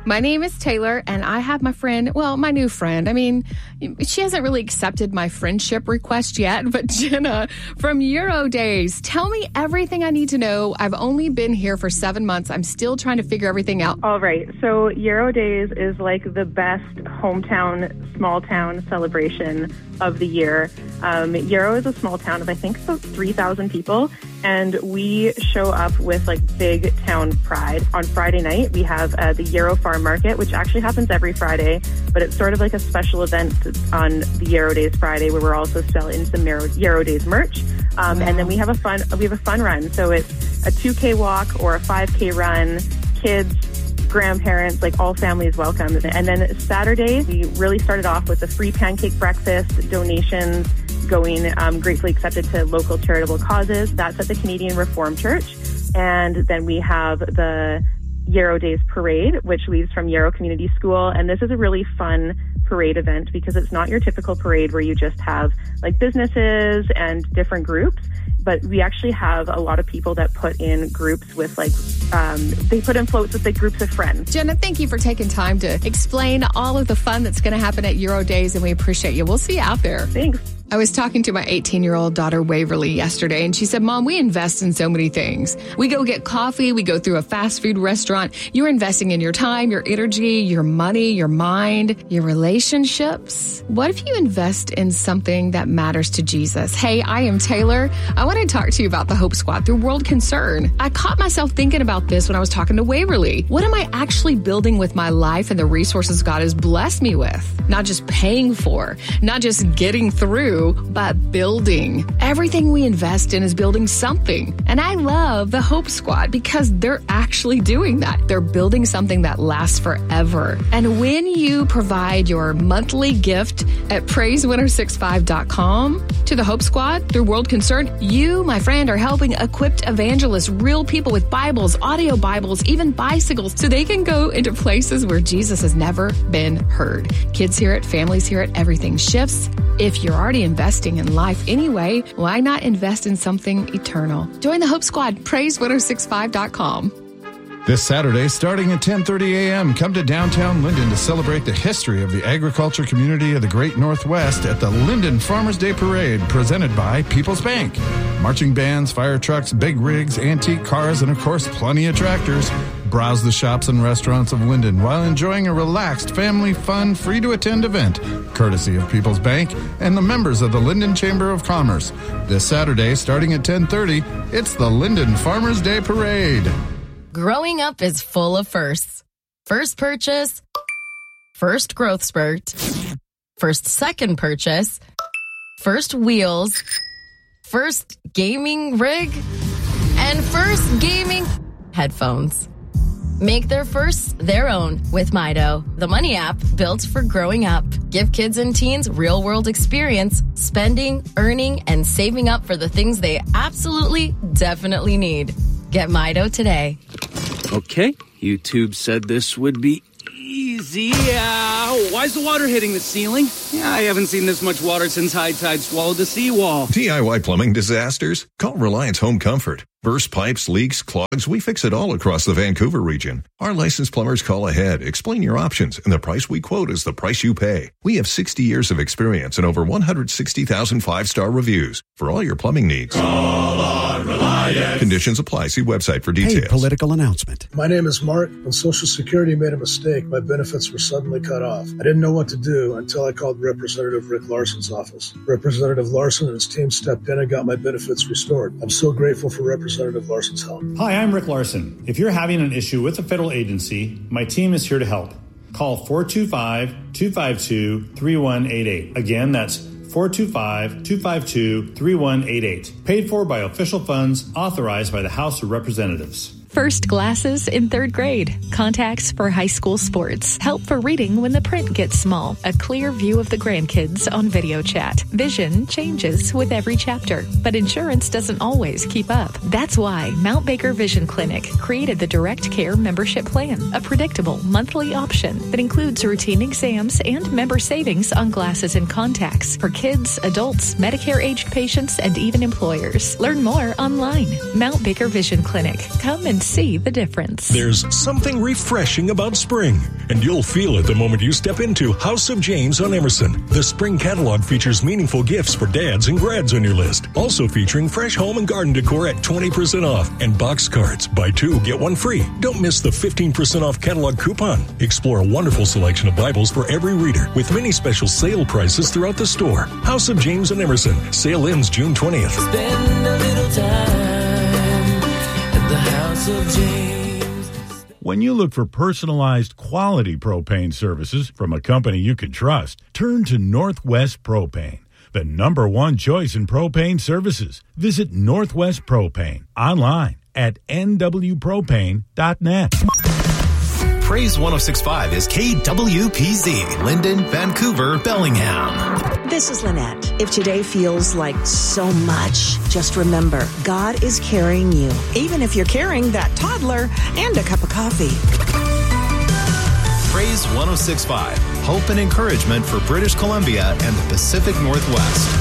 My name is Taylor, and I have my friend, my new friend. I mean, she hasn't really accepted my friendship request yet, but Jenna from Euro Days. Tell me everything I need to know. I've only been here for 7 months. I'm still trying to figure everything out. All right. So Euro Days is like the best hometown, small town celebration of the year. Euro is a small town of, I think, about 3,000 people. And we show up with like big town pride. On Friday night, we have the Euro Farm Market, which actually happens every Friday, but it's sort of like a special event on the Euro Days Friday where we're also selling some Euro Days merch. And then we have a fun run. So it's a 2K walk or a 5K run, kids, grandparents, like all families welcome. And then Saturday, we really started off with a free pancake breakfast, donations going gratefully accepted to local charitable causes. That's at the Canadian Reformed Church. And then we have the Euro Days Parade, which leaves from Euro Community School. And this is a really fun parade event because it's not your typical parade where you just have like businesses and different groups. But we actually have a lot of people that put in groups with they put in floats with like groups of friends. Jenna, thank you for taking time to explain all of the fun that's going to happen at Euro Days, and we appreciate you. We'll see you out there. Thanks. I was talking to my 18-year-old daughter, Waverly, yesterday, and she said, Mom, we invest in so many things. We go get coffee. We go through a fast food restaurant. You're investing in your time, your energy, your money, your mind, your relationships. What if you invest in something that matters to Jesus? Hey, I am Taylor. I want to talk to you about the Hope Squad through World Concern. I caught myself thinking about this when I was talking to Waverly. What am I actually building with my life and the resources God has blessed me with? Not just paying for, not just getting through, but building. Everything we invest in is building something. And I love the Hope Squad because they're actually doing that. They're building something that lasts forever. And when you provide your monthly gift at praisewinner65.com to the Hope Squad through World Concern, you, my friend, are helping equipped evangelists, real people with Bibles, audio Bibles, even bicycles, so they can go into places where Jesus has never been heard. Kids hear it, families hear it, everything shifts. If you're already investing in life anyway, why not invest in something eternal? Join the Hope Squad, praisewinner65.com. This Saturday, starting at 10:30 a.m., come to downtown Linden to celebrate the history of the agriculture community of the Great Northwest at the Linden Farmers Day Parade, presented by People's Bank. Marching bands, fire trucks, big rigs, antique cars, and of course, plenty of tractors. Browse the shops and restaurants of Linden while enjoying a relaxed, family fun, free-to-attend event, courtesy of People's Bank and the members of the Linden Chamber of Commerce. This Saturday, starting at 10:30, it's the Linden Farmers Day Parade. Growing up is full of firsts. First purchase, first growth spurt, first second purchase, first wheels, first gaming rig, and first gaming headphones. Make their firsts their own with Mido, the money app built for growing up. Give kids and teens real-world experience, spending, earning, and saving up for the things they absolutely, definitely need. Get Mido today. Okay, YouTube said this would be easy. Why is the water hitting the ceiling? I haven't seen this much water since high tide swallowed the seawall. DIY plumbing disasters? Call Reliance Home Comfort. Burst pipes, leaks, clogs, we fix it all across the Vancouver region. Our licensed plumbers call ahead, explain your options, and the price we quote is the price you pay. We have 60 years of experience and over 160,000 five-star reviews for all your plumbing needs. Call on Reliance. Conditions apply. See website for details. Hey, political announcement. My name is Mark. When Social Security made a mistake, my benefits were suddenly cut off. I didn't know what to do until I called Representative Rick Larson's office. Representative Larson and his team stepped in and got my benefits restored. I'm so grateful for Representative Larson's help. Hi, I'm Rick Larson. If you're having an issue with a federal agency, my team is here to help. Call 425-252-3188. Again, that's 425-252-3188. Paid for by official funds authorized by the House of Representatives. First glasses in third grade. Contacts for high school sports. Help for reading when the print gets small. A clear view of the grandkids on video chat. Vision changes with every chapter, but insurance doesn't always keep up. That's why Mount Baker Vision Clinic created the Direct Care Membership Plan, a predictable monthly option that includes routine exams and member savings on glasses and contacts for kids, adults, Medicare-aged patients, and even employers. Learn more online. Mount Baker Vision Clinic. Come and See the difference. There's something refreshing about spring, and you'll feel it the moment you step into House of James on Emerson. The spring catalog features meaningful gifts for dads and grads on your list. Also featuring fresh home and garden decor at 20% off and box cards. Buy 2, get 1 free. Don't miss the 15% off catalog coupon. Explore a wonderful selection of Bibles for every reader with many special sale prices throughout the store. House of James on Emerson. Sale ends June 20th. Spend a little time at the House of James. When you look for personalized quality propane services from a company you can trust, turn to Northwest Propane, the #1 choice in propane services. Visit Northwest Propane online at nwpropane.net. Praise 106.5 is KWPZ, Linden, Vancouver, Bellingham. This is Lynette. If today feels like so much, just remember, God is carrying you, even if you're carrying that toddler and a cup of coffee. Praise 106.5, hope and encouragement for British Columbia and the Pacific Northwest.